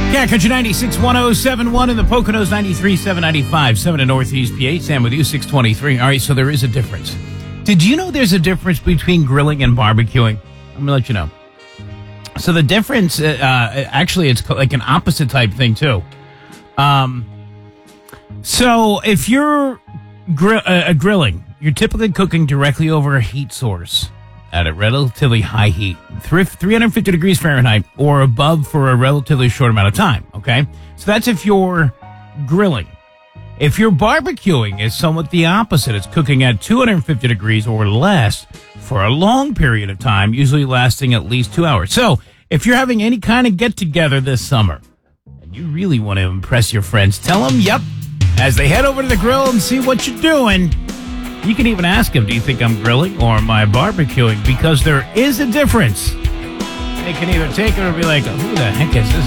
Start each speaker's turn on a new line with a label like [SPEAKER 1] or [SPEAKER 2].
[SPEAKER 1] Yeah, Country 96.1071 in the Poconos, 93.7, 95.7 in Northeast PA. Sam with you, 623. All right, so there is a difference. Did you know there's a difference between grilling and barbecuing? I'm going to let you know. So the difference, actually, it's like an opposite type thing, too. So if you're grilling, you're typically cooking directly over a heat source at a relatively high heat, 350 degrees Fahrenheit or above for a relatively short amount of time, okay? So that's if you're grilling. If you're barbecuing, it's somewhat the opposite. It's cooking at 250 degrees or less for a long period of time, usually lasting at least 2 hours. So if you're having any kind of get-together this summer, and you really want to impress your friends, tell them, yep, as they head over to the grill and see what you're doing. You can even ask them, do you think I'm grilling or am I barbecuing? Because there is a difference. They can either take it or be like, who the heck is this